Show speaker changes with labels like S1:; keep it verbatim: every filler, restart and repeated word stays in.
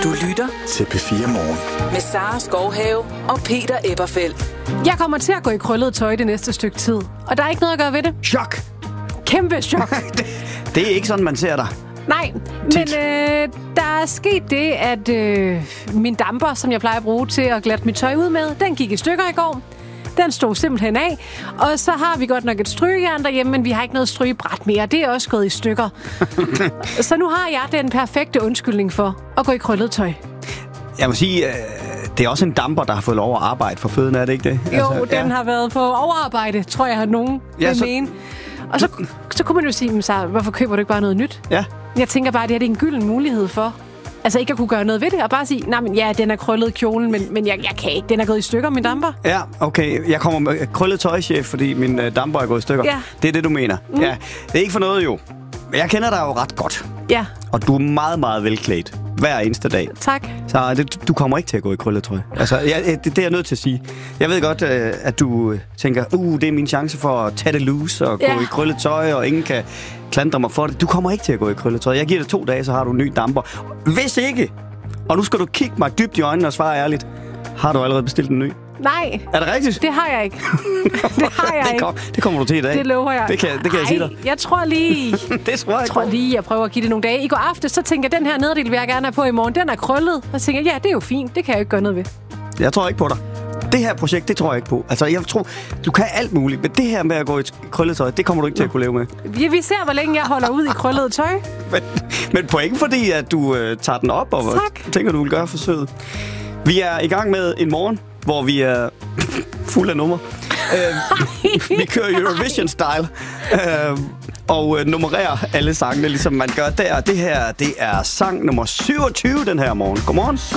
S1: Du lytter
S2: til P fire Morgen.
S1: Med Sara Skovhave og Peter Eberfeldt.
S3: Jeg kommer til at gå i krøllet tøj det næste stykke tid, og der er ikke noget at gøre ved det.
S4: Chok!
S3: Kæmpe chok.
S4: det, det er ikke sådan, man ser dig.
S3: Nej, men øh, der er sket det, at øh, min damper, som jeg plejer at bruge til at glatte mit tøj ud med, den gik i stykker i går. Den stod simpelthen af. Og så har vi godt nok et strygejern derhjemme, men vi har ikke noget strygebræt mere. Det er også gået i stykker. Så nu har jeg den perfekte undskyldning for at gå i krøllet tøj.
S4: Jeg må sige, øh, det er også en damper, der har fået lov at arbejde for føden, er det ikke det?
S3: Jo, altså, den ja. har været på overarbejde, tror jeg, at nogen
S4: ja,
S3: vil
S4: så...
S3: mene. Og så, så kunne man jo sige, så hvorfor køber du ikke bare noget nyt?
S4: Ja.
S3: Jeg tænker bare, at det her det er en gylden mulighed for, altså ikke at kunne gøre noget ved det, og bare sige, nej, men ja, den er krøllet kjolen, men, men jeg, jeg kan ikke. Den er gået i stykker, min damper.
S4: Ja, okay. Jeg kommer med krøllet tøjchef, fordi min uh, damper er gået i stykker.
S3: Ja.
S4: Det er det, du mener. Mm. Ja. Det er ikke for noget, jo. Jeg kender dig jo ret godt.
S3: Ja.
S4: Og du er meget, meget velklædt. Hver eneste dag.
S3: Tak.
S4: Så det, du kommer ikke til at gå i krøllet tøj. Altså, jeg, det, det er jeg nødt til at sige. Jeg ved godt, øh, at du tænker, uh, det er min chance for at tage det loose og
S3: ja.
S4: gå i krøllet tøj, og ingen kan klandre mig for det. Du kommer ikke til at gå i krøllet tøj. Jeg giver dig to dage, så har du en ny damper. Hvis ikke, og nu skal du kigge mig dybt i øjnene og svare ærligt, har du allerede bestilt en ny?
S3: Nej.
S4: Er det rigtigt?
S3: Det har jeg ikke. Det har jeg
S4: det
S3: ikke.
S4: Kom, det kommer du til i dag.
S3: Det lover jeg.
S4: Det kan, det kan
S3: Ej,
S4: jeg sige dig.
S3: Jeg tror lige...
S4: det tror jeg,
S3: jeg tror lige, jeg prøver at give det nogle dage. I går aftes, så tænker jeg, den her nederdel vil jeg gerne have på i morgen. Den er krøllet. Og så tænker jeg, ja, det er jo fint. Det kan jeg jo ikke gøre noget ved.
S4: Jeg tror ikke på dig. Det her projekt, det tror jeg ikke på. Altså, jeg tror, du kan alt muligt. Men det her med at gå i krøllet tøj, det kommer du ikke til at kunne leve med.
S3: Ja, vi ser, hvor længe jeg holder ud i krøllet tøj.
S4: men, men point fordi, at du øh, tager den op og tak. tænker, du vil gøre forsøget. Vi er i gang med en morgen, hvor vi er fuld af numre. uh, vi kører Eurovision-style. Uh, og øh, nummererer alle sangene, ligesom man gør der. Det her, det er sang nummer syvogtyve den her morgen. Godmorgen.